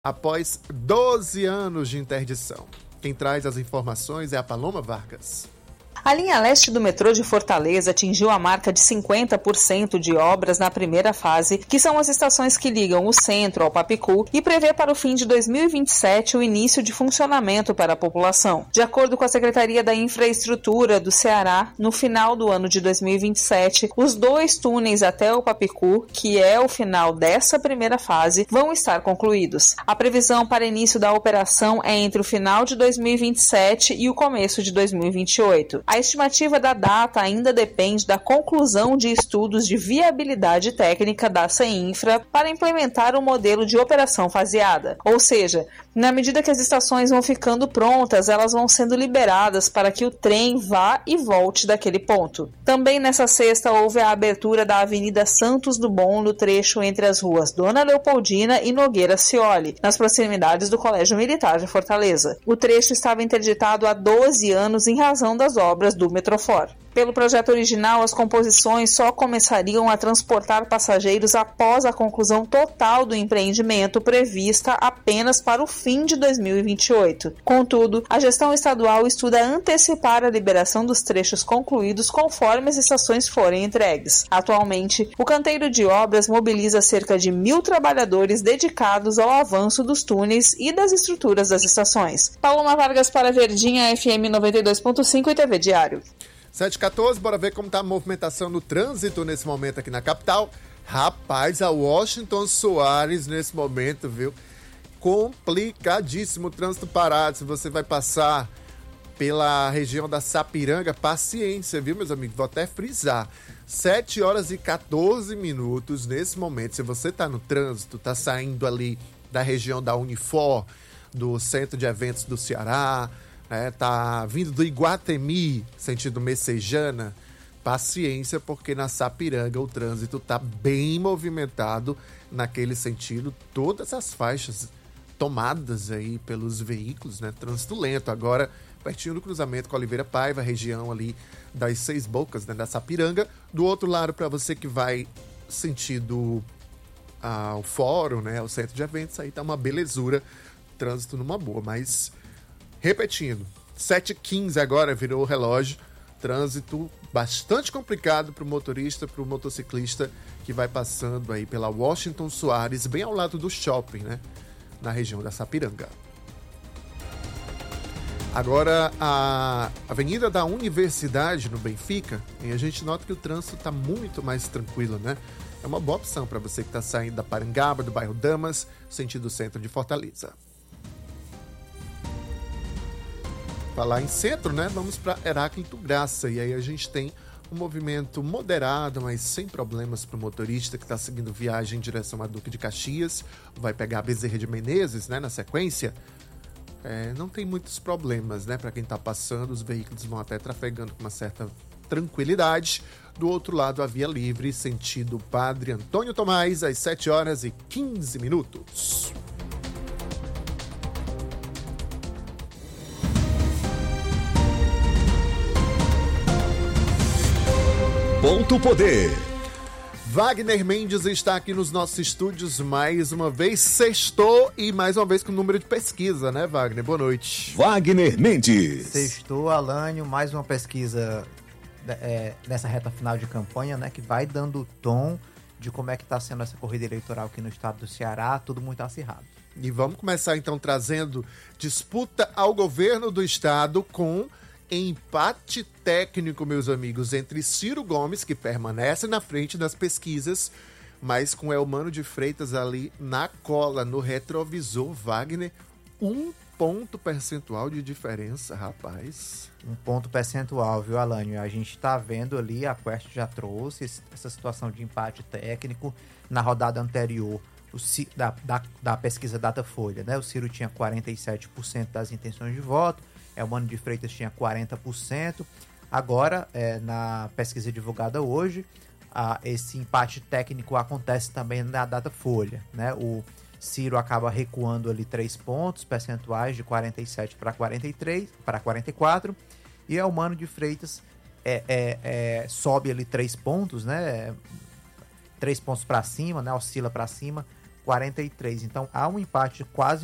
após 12 anos de interdição. Quem traz as informações é a Paloma Vargas. A linha leste do metrô de Fortaleza atingiu a marca de 50% de obras na primeira fase, que são as estações que ligam o centro ao Papicu, e prevê para o fim de 2027 o início de funcionamento para a população. De acordo com a Secretaria da Infraestrutura do Ceará, no final do ano de 2027, os 2 túneis até o Papicu, que é o final dessa primeira fase, vão estar concluídos. A previsão para início da operação é entre o final de 2027 e o começo de 2028. A estimativa da data ainda depende da conclusão de estudos de viabilidade técnica da CEINFRA para implementar o modelo de operação faseada. Ou seja, na medida que as estações vão ficando prontas, elas vão sendo liberadas para que o trem vá e volte daquele ponto. Também nessa sexta houve a abertura da Avenida Santos Dumont no trecho entre as ruas Dona Leopoldina e Nogueira Scioli, nas proximidades do Colégio Militar de Fortaleza. O trecho estava interditado há 12 anos em razão das obras do Metrofor. Pelo projeto original, as composições só começariam a transportar passageiros após a conclusão total do empreendimento prevista apenas para o fim de 2028. Contudo, a gestão estadual estuda antecipar a liberação dos trechos concluídos conforme as estações forem entregues. Atualmente, o canteiro de obras mobiliza cerca de 1.000 trabalhadores dedicados ao avanço dos túneis e das estruturas das estações. Paloma Vargas para Verdinha, FM 92.5 e TV Diário. 7h14, bora ver como está a movimentação no trânsito nesse momento aqui na capital. Rapaz, a Washington Soares nesse momento, viu? Complicadíssimo o trânsito parado. Se você vai passar pela região da Sapiranga, paciência, viu, meus amigos? Vou até frisar. 7h14 nesse momento. Se você está no trânsito, está saindo ali da região da Unifor, do Centro de Eventos do Ceará, tá vindo do Iguatemi, sentido Messejana, paciência, porque na Sapiranga o trânsito tá bem movimentado naquele sentido, todas as faixas tomadas aí pelos veículos, né? Trânsito lento. Agora, pertinho do cruzamento com Oliveira Paiva, região ali das Seis Bocas, né, da Sapiranga. Do outro lado, para você que vai sentido ao fórum, né, ao centro de eventos, aí tá uma belezura, trânsito numa boa, mas repetindo, 7h15 agora virou o relógio, trânsito bastante complicado para o motorista, para o motociclista que vai passando aí pela Washington Soares, bem ao lado do shopping, né, na região da Sapiranga. Agora, a Avenida da Universidade, no Benfica, e a gente nota que o trânsito está muito mais tranquilo, né? É uma boa opção para você que está saindo da Parangaba, do bairro Damas, sentido centro de Fortaleza. Falar em centro, né? Vamos para Heráclito Graça. E aí a gente tem um movimento moderado, mas sem problemas para o motorista que está seguindo viagem em direção a Duque de Caxias. Vai pegar a Bezerra de Menezes, né? Na sequência. Não tem muitos problemas, né? Para quem está passando, os veículos vão até trafegando com uma certa tranquilidade. Do outro lado, a via livre, sentido Padre Antônio Tomás, às 7h15. Ponto Poder. Wagner Mendes está aqui nos nossos estúdios mais uma vez, sextou e mais uma vez com o número de pesquisa, né, Wagner? Boa noite. Wagner Mendes. Sextou, Alânio, mais uma pesquisa nessa reta final de campanha, né, que vai dando o tom de como é que está sendo essa corrida eleitoral aqui no estado do Ceará, tudo muito acirrado. E vamos começar então trazendo disputa ao governo do estado com empate técnico, meus amigos, entre Ciro Gomes, que permanece na frente das pesquisas, mas com Elmano de Freitas ali na cola, no retrovisor. Wagner, 1 ponto percentual de diferença, rapaz. 1 ponto percentual, viu, Alânio? A gente tá vendo ali, a Quest já trouxe essa situação de empate técnico. Na rodada anterior da pesquisa Datafolha, né? O Ciro tinha 47% das intenções de voto, Elmano de Freitas tinha 40%. Agora, na pesquisa divulgada hoje, esse empate técnico acontece também na Datafolha, né? O Ciro acaba recuando ali 3 pontos percentuais, de 47 para 44, e Elmano de Freitas sobe ali 3 pontos, né? 3 pontos para cima, né? Oscila para cima, 43. Então há um empate de quase